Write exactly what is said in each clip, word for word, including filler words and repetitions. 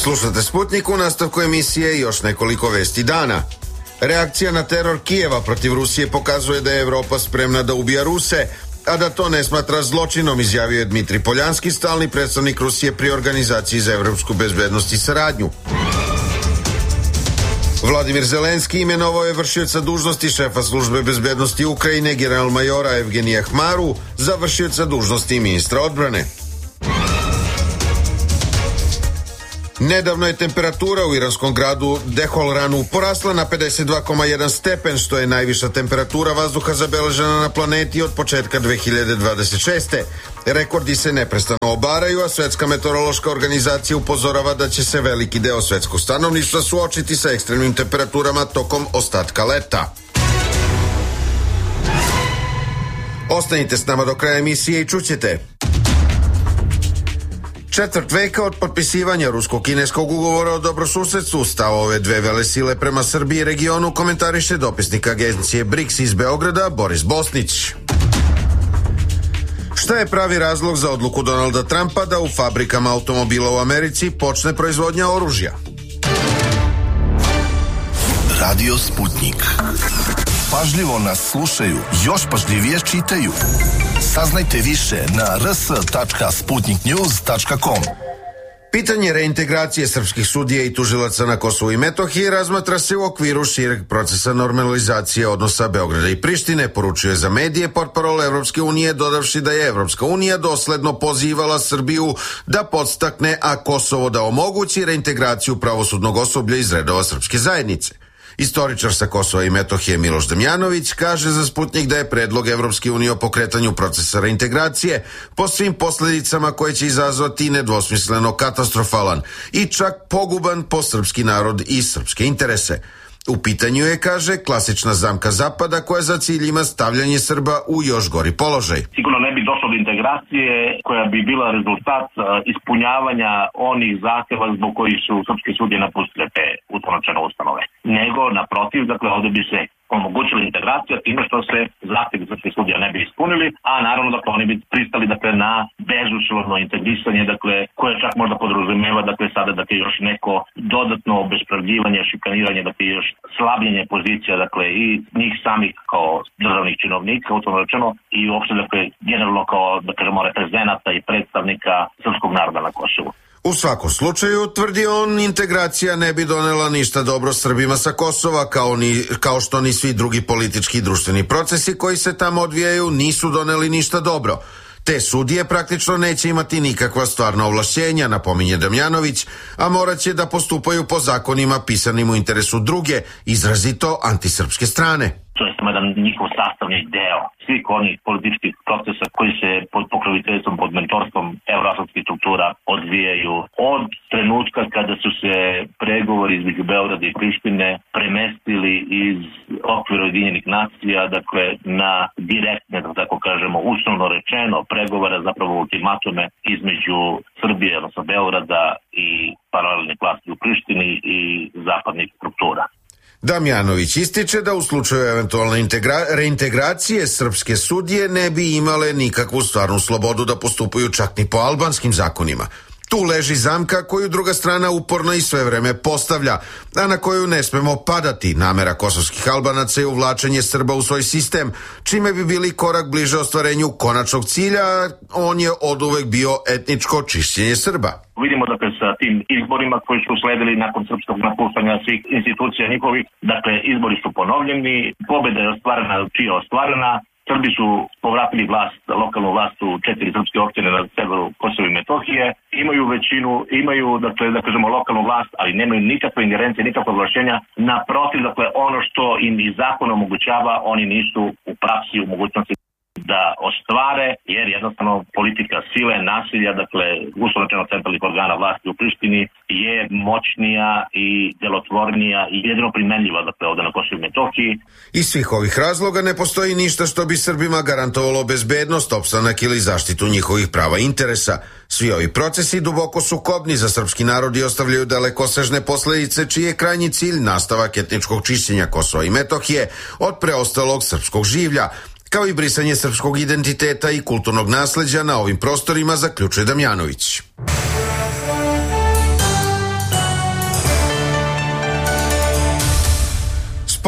Slušate Sputnik, u nastavku emisije još nekoliko vesti dana. Reakcija na teror Kijeva protiv Rusije pokazuje da je Evropa spremna da ubija Ruse, a da to ne smatra zločinom, izjavio je Dmitri Poljanski, stalni predstavnik Rusije pri Organizaciji za evropsku bezbednost i saradnju. Vladimir Zelenski imenovao je vršioca dužnosti šefa službe bezbednosti Ukrajine general-majora Evgenija Hmaru za vršioca dužnosti ministra odbrane. Nedavno je temperatura u iranskom gradu Deholranu porasla na pedeset dva zarez jedan stepen, što je najviša temperatura vazduha zabeležena na planeti od početka dve hiljade dvadeset šeste. Rekordi se neprestano obaraju, a Svetska meteorološka organizacija upozorava da će se veliki deo svetskog stanovništva suočiti sa ekstremnim temperaturama tokom ostatka leta. Ostanite s nama do kraja emisije i čućete. Četvrt veka od potpisivanja rusko-kineskog ugovora o dobrosusedstvu, stavove dve velesile prema Srbiji i regionu komentariše dopisnik agencije BRICS iz Beograda Boris Bosnić. Šta je pravi razlog za odluku Donalda Trumpa da u fabrikama automobila u Americi počne proizvodnja oružja? Radio Sputnik. Pažljivo nas slušaju, još pažljivije čitaju. Saznajte više na r s tačka sputnik news tačka com. Pitanje reintegracije srpskih sudija i tužilaca na Kosovu i Metohiji razmatra se u okviru šireg procesa normalizacije odnosa Beograda i Prištine, poručuje za medije portparol Evropske unije, dodavši da je Evropska unija dosledno pozivala Srbiju da podstakne, a Kosovo da omogući reintegraciju pravosudnog osoblja iz redova srpske zajednice. Istoričar sa Kosova i Metohije Miloš Damjanović kaže za Sputnik da je predlog Evropske unije o pokretanju procesa reintegracije po svim posledicama koje će izazvati nedvosmisleno katastrofalan i čak poguban po srpski narod i srpske interese. U pitanju je, kaže, klasična zamka Zapada koja za cilj ima stavljanje Srba u još gori položaj. Sigurno ne bi došlo do integracije koja bi bila rezultat ispunjavanja onih zahteva zbog kojih su srpske sudije napustile te utonočene ustanove. Nego, naprotiv, dakle, ovde bi se omogućila integracija time što se zahtjevi srpskih sudija ne bi ispunili, a naravno dakle oni bi pristali dakle na bezuslovno integrisanje, dakle koje čak možda podrazumeva dakle sada dakle još neko dodatno obespravljivanje, šikaniranje, dakle još slabljenje pozicija dakle i njih samih kao državnih činovnika, utovno rečeno, i uopšte dakle generalno kao da kažemo reprezenata i predstavnika srpskog naroda na Kosovu. U svakom slučaju, tvrdi on, integracija ne bi donela ništa dobro Srbima sa Kosova, kao, ni, kao što ni svi drugi politički i društveni procesi koji se tamo odvijaju nisu doneli ništa dobro. Te sudije praktično neće imati nikakva stvarna ovlašćenja, napominje Damjanović, a morat će da postupaju po zakonima pisanim u interesu druge, izrazito antisrpske strane. To je samo jedan njihov sastavni deo svih onih političkih procesa koji se pod pokroviteljstvom, pod mentorstvom evroatlantskih struktura odvijaju od trenutka kada su se pregovori između Beograda i Prištine premestili iz okvira Ujedinjenih nacija, dakle na direktne, da tako kažemo, uslovno rečeno, pregovore, zapravo ultimatume između Srbije, odnosno Beograda i paralelnih vlasti u Prištini i zapadnih struktura. Damjanović ističe da u slučaju eventualne integra- reintegracije srpske sudije ne bi imale nikakvu stvarnu slobodu da postupaju čak ni po albanskim zakonima. Tu leži zamka koju druga strana uporno i sve vreme postavlja, a na koju ne smemo padati. Namera kosovskih Albanaca je uvlačenje Srba u svoj sistem, čime bi bili korak bliže ostvarenju konačnog cilja, on je oduvek bio etničko čišćenje Srba. Vidimo dakle sa tim izborima koji su usledili nakon srpskog napuštanja svih institucija njihovih, dakle izbori su ponovljeni, pobjeda je ostvarena, čija je ostvarena. Srbi su povratili vlast, lokalnu vlast u četiri srpske opštine na severu Kosova i Metohije, imaju većinu, imaju, dakle, da kažemo, lokalnu vlast, ali nemaju nikakve ingerencije, nikakve ovlašćenja. Naprotiv, dakle, ono što im i zakon omogućava, oni nisu u praksi u mogućnosti da ostvare, jer jednostavno politika sile, nasilja, dakle, uslovno centralnih organa vlasti u Prištini je moćnija i delotvornija i jedino primenljiva, dakle, ovde na Kosovu i Metohiji. Iz svih ovih razloga ne postoji ništa što bi Srbima garantovalo bezbednost, opstanak ili zaštitu njihovih prava i interesa. Svi ovi procesi duboko su kobni za srpski narod i ostavljaju dalekosežne posledice, čiji je krajnji cilj nastavak etničkog čišćenja Kosova i Metohije od preostalog srpskog življa, kao i brisanje srpskog identiteta i kulturnog nasleđa na ovim prostorima, zaključuje Damjanović.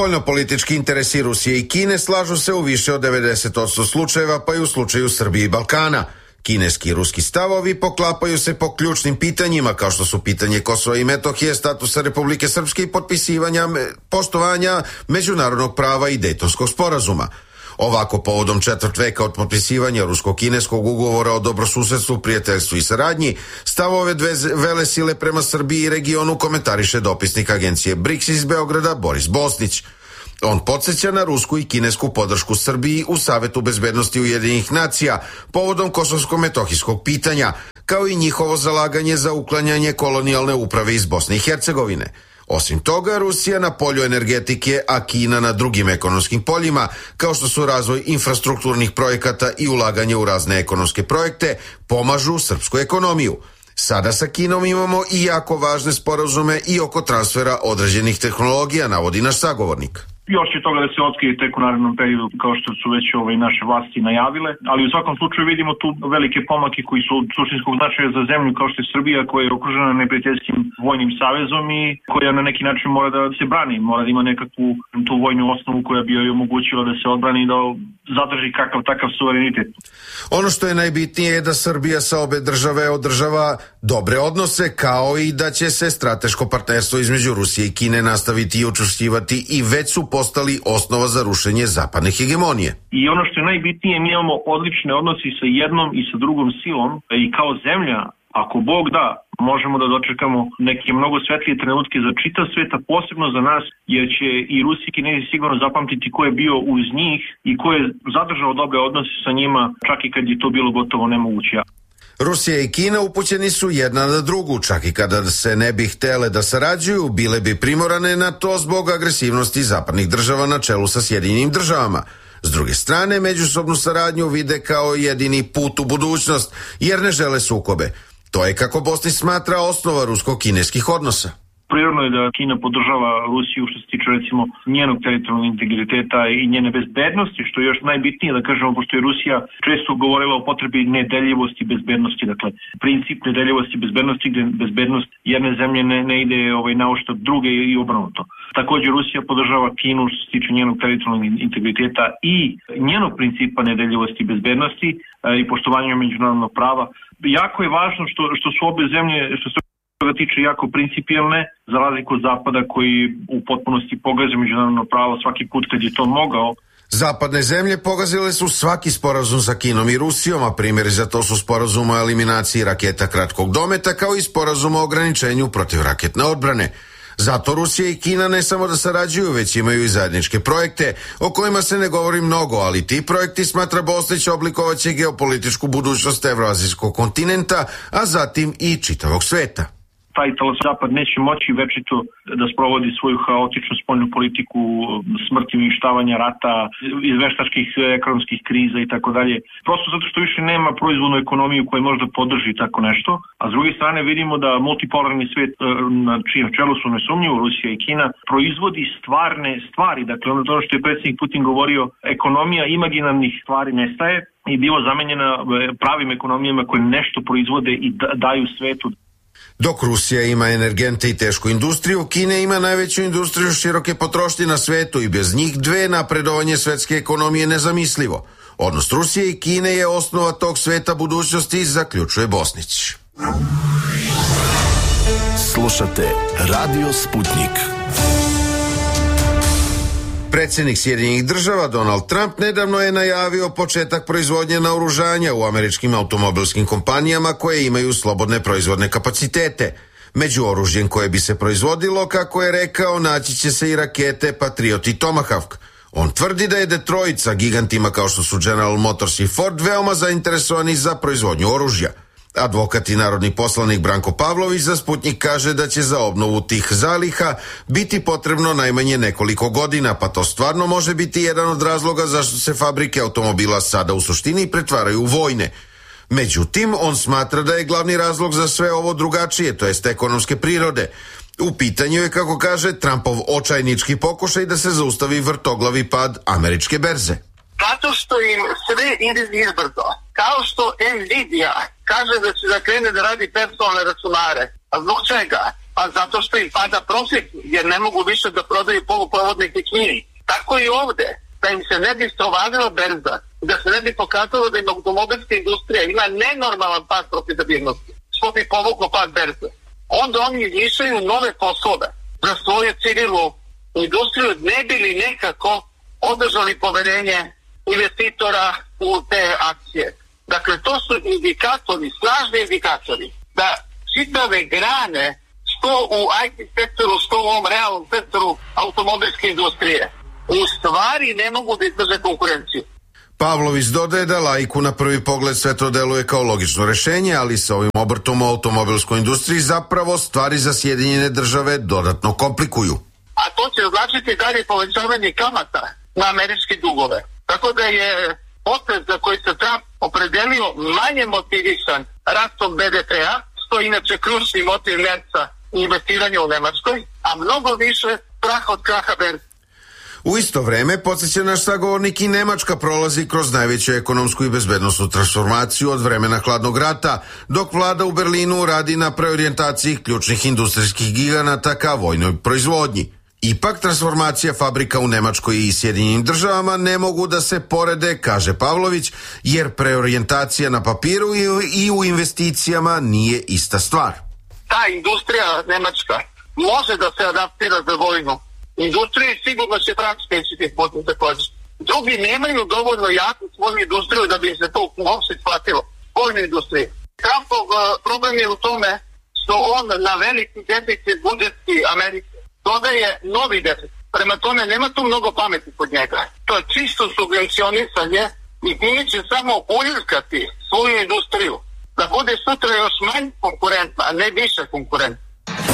Spoljnopolitički interesi Rusije i Kine slažu se u više od devedeset posto slučajeva, pa i u slučaju Srbije i Balkana. Kineski i ruski stavovi poklapaju se po ključnim pitanjima kao što su pitanje Kosova i Metohije, statusa Republike Srpske i potpisivanja poštovanja međunarodnog prava i Dejtonskog sporazuma. Ovako, povodom četvrt veka od potpisivanja rusko-kineskog ugovora o dobrosusedstvu, prijateljstvu i saradnji, stavove dve velesile prema Srbiji i regionu komentariše dopisnik agencije BRICS iz Beograda Boris Bosnić. On podsjeća na rusku i kinesku podršku Srbiji u Savetu bezbednosti Ujedinjenih nacija povodom kosovsko-metohijskog pitanja, kao i njihovo zalaganje za uklanjanje kolonijalne uprave iz Bosne i Hercegovine. Osim toga, Rusija na polju energetike, a Kina na drugim ekonomskim poljima, kao što su razvoj infrastrukturnih projekata i ulaganje u razne ekonomske projekte, pomažu srpsku ekonomiju. Sada sa Kinom imamo i jako važne sporazume i oko transfera određenih tehnologija, navodi naš sagovornik. Još će toga da se otkrije tek u narednom periodu, kao što su već ove naše vlasti najavile, ali u svakom slučaju vidimo tu velike pomake koji su od suštinskog značaja za zemlju kao što je Srbija, koja je okružena neprijateljskim vojnim savezom i koja na neki način mora da se brani, mora da ima nekakvu tu vojnu osnovu koja bi joj omogućila da se odbrani i da zadrži kakav takav suverenitet. Ono što je najbitnije je da Srbija sa obe države održava dobre odnose, kao i da će se strateško partnerstvo između Rusije i Kine nastaviti i učvršćivati i već su postali osnova za rušenje zapadne hegemonije. I ono što je najbitnije, mi imamo odlične odnosi sa jednom i sa drugom silom i kao zemlja, ako Bog da, možemo da dočekamo neke mnogo svetlije trenutke za čitav svet, a posebno za nas, jer će i Rusi i Kinezi sigurno zapamtiti ko je bio uz njih i ko je zadržao dobre odnose sa njima, čak i kad je to bilo gotovo nemoguće. Rusija i Kina upućeni su jedna na drugu, čak i kada se ne bi htele da sarađuju, bile bi primorane na to zbog agresivnosti zapadnih država na čelu sa Sjedinjenim državama. S druge strane, međusobnu saradnju vide kao jedini put u budućnost, jer ne žele sukobe. To je, kako Bosnić smatra, osnova rusko-kineskih odnosa. Prirodno je da Kina podržava Rusiju što se tiče recimo njenog teritorijalnog integriteta i njene bezbednosti, što je još najbitnije da kažemo, pošto je Rusija često govorila o potrebi nedeljivosti bezbednosti, dakle princip nedeljivosti bezbednosti gdje bezbednost jedne zemlje ne, ne ide ovaj, na uštrb druge i obrnuto. Također Rusija podržava Kinu što se tiče njenog teritorijalnog integriteta i njenog principa nedeljivosti bezbednosti e, i poštovanja međunarodnog prava. Jako je važno što, što su obe zemlje, što se toga tiče jako principijelne, za razliku od Zapada koji u potpunosti pogađa međunarodno pravo svaki put kad je to mogao. Zapadne zemlje pogazile su svaki sporazum sa Kinom i Rusijom, a primjeri za to su sporazum o eliminaciji raketa kratkog dometa, kao i sporazum o ograničenju protivraketne odbrane. Zato Rusija i Kina ne samo da sarađuju, već imaju i zajedničke projekte, o kojima se ne govori mnogo, ali ti projekti, smatra Bosnić, oblikovaće geopolitičku budućnost evroazijskog kontinenta, a zatim i čitavog sveta. Taj Zapad neće moći večito da sprovodi svoju haotičnu spoljnu politiku smrti, uništavanja rata, izveštačkih ekonomskih kriza i tako dalje. Prosto zato što više nema proizvodnu ekonomiju koja može da podrži tako nešto. A s druge strane vidimo da multipolarni svijet, na čijem čelu su nesumnjivo Rusija i Kina, proizvodi stvarne stvari. Dakle, ono to što je predsjednik Putin govorio, ekonomija imaginarnih stvari nestaje i bilo zamenjena pravim ekonomijama koje nešto proizvode i daju svetu. Dok Rusija ima energente i tešku industriju, Kina ima najveću industriju široke potrošnje na svetu i bez njih dve napredovanje svetske ekonomije nezamislivo. Odnos Rusije i Kine je osnova tog sveta budućnosti, zaključuje Bosnić. Slušate Radio Sputnik. Predsjednik Sjedinjenih država Donald Trump nedavno je najavio početak proizvodnje naoružanja u američkim automobilskim kompanijama koje imaju slobodne proizvodne kapacitete. Među oružjem koje bi se proizvodilo, kako je rekao, naći će se i rakete Patriot i Tomahawk. On tvrdi da je Detroit sa gigantima kao što su General Motors i Ford veoma zainteresovani za proizvodnju oružja. Advokat i narodni poslanik Branko Pavlović za Sputnik kaže da će za obnovu tih zaliha biti potrebno najmanje nekoliko godina, pa to stvarno može biti jedan od razloga zašto se fabrike automobila sada u suštini pretvaraju u vojne. Međutim, on smatra da je glavni razlog za sve ovo drugačije, to jest ekonomske prirode. U pitanju je, kako kaže, Trumpov očajnički pokušaj da se zaustavi vrtoglavi pad američke berze. Zato što im sve ide izbrzo. Kao što Nvidia kaže da će da krene da radi personalne računare. A zbog čega? Pa zato što im pada profit, jer ne mogu više da prodaju poluprovodne knjige. Tako i ovde, da im se ne bi stovadila berza, da se ne bi pokazalo da im automobilska industrija ima nenormalan pad profitabilnosti, što bi povuklo pad berza. Onda oni izmišljaju nove poslove za svoju civilnu industriju, ne bi li nekako održali poverenje investitora u te akcije. Dakle, to su indikatori, snažni indikatori, da čitave grane, što u I T sektoru, što u ovom realnom sektoru automobilske industrije, u stvari ne mogu da izdrže konkurenciju. Pavlović dodaje da laiku na prvi pogled sve to deluje kao logično rešenje, ali sa ovim obrtom u automobilskoj industriji zapravo stvari za Sjedinjene države dodatno komplikuju. A to će značiti dalje povećavanje kamata na američke dugove. Tako da je potez za koji se Trump opredelio manje motivisan rastom B D P-a, što je inače ključni motiv Merca investiranja u Nemačkoj, a mnogo više strah od kraha berze. U isto vreme, podsjeća naš sagovornik, i Nemačka prolazi kroz najveću ekonomsku i bezbednosnu transformaciju od vremena hladnog rata, dok vlada u Berlinu radi na preorijentaciji ključnih industrijskih giganata ka vojnoj proizvodnji. Ipak, transformacija fabrika u Nemačkoj i Sjedinjenim državama ne mogu da se porede, kaže Pavlović, jer preorijentacija na papiru i u investicijama nije ista stvar. Ta industrija nemačka može da se adaptira za vojnu industriju i sigurno će Trump spečiti potom također. Drugi nemaju dovoljno jaku svoju industriju da bi se to uopšte shvatilo. Vojnu industriju. Trumpov uh, problem je u tome što on na veliki deficit budžetski Amerike dodaje novi deficit. Prema tome nema tu mnogo pameti kod njega. To je čisto subvencionisanje i time će samo uljskati svoju industriju da bude sutra još manje konkurentna, a ne više konkurentna.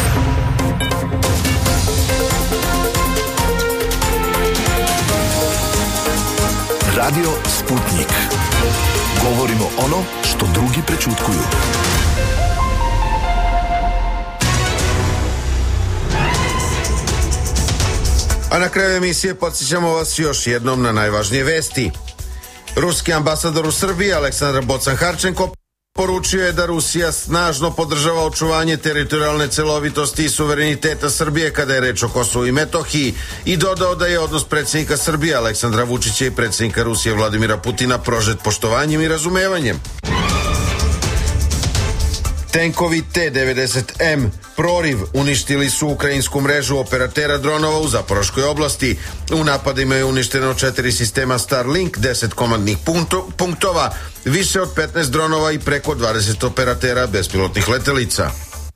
Radio Sputnik. Govorimo ono što drugi prećutkuju. A na kraju emisije podsjećamo vas još jednom na najvažnije vesti. Ruski ambasador u Srbiji Aleksandar Bocan-Harčenko poručio je da Rusija snažno podržava očuvanje teritorijalne celovitosti i suvereniteta Srbije kada je reč o Kosovu i Metohiji i dodao da je odnos predsjednika Srbije Aleksandra Vučića i predsjednika Rusije Vladimira Putina prožet poštovanjem i razumevanjem. Tenkovi T devedeset M Proriv uništili su ukrajinsku mrežu operatera dronova u Zaporoškoj oblasti. U napadima je uništeno četiri sistema Starlink, deset komandnih punktova, više od petnaest dronova i preko dvadeset operatera bespilotnih letelica.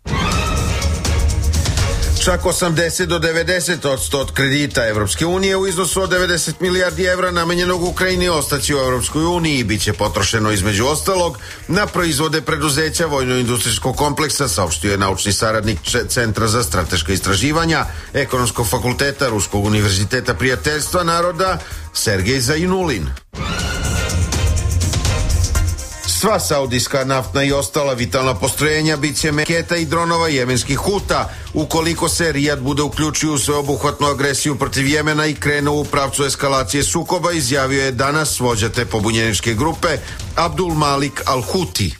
Čak osamdeset do devedeset odsto od kredita Evropske unije u iznosu od devedeset milijardi evra namenjenog Ukrajini ostaći u Evropskoj uniji i bit će potrošeno između ostalog na proizvode preduzeća vojno-industrijskog kompleksa, saopštio je naučni saradnik Centra za strateška istraživanja Ekonomskog fakulteta Ruskog univerziteta prijateljstva naroda Sergej Zajnulin. Sva saudijska naftna i ostala vitalna postrojenja bit će meta i dronova jemenskih Huta ukoliko se Rijad bude uključio u sveobuhvatnu agresiju protiv Jemena i krenuo u pravcu eskalacije sukoba, izjavio je danas vođa te pobunjeničke grupe Abdul Malik Al-Huti.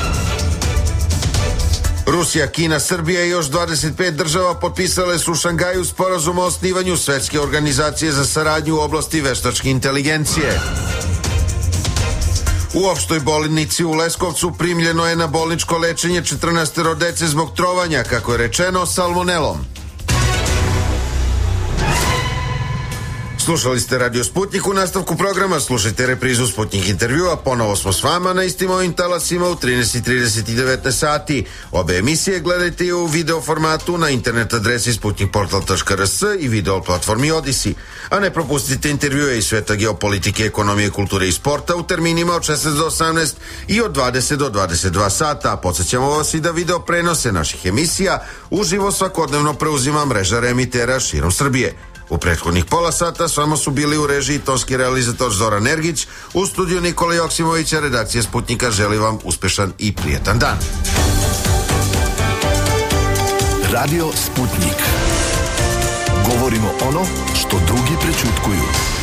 Rusija, Kina, Srbija i još dvadeset pet država potpisale su u Šangaju sporazum o osnivanju Svetske organizacije za saradnju u oblasti veštačke inteligencije. U opštoj bolnici u Leskovcu primljeno je na bolničko lečenje četrnaestoro dece zbog trovanja, kako je rečeno, salmonelom. Slušali ste Radio Sputnik. U nastavku programa slušajte reprizu Sputnik intervjua. Ponovo smo s vama na istim ovim talasima u trinaest i trideset i devetnaest sati. Obe emisije gledajte i u video formatu na internet adresi sputnik portal tačka r s i video platformi Odisi. A ne propustite intervjue iz sveta geopolitike, ekonomije, kulture i sporta u terminima od šesnaest do osamnaest i od dvadeset do dvadeset dva sata. Podsjećamo vas i da video prenose naših emisija uživo svakodnevno preuzima mreža reemitera širom Srbije. U prethodnih pola sata samo su bili u režiji tonski realizator Zoran Ergić, u studiju Nikola Joksimovića, redakcija Sputnika želi vam uspešan i prijetan dan. Radio Sputnik. Govorimo ono što drugi prećutkuju.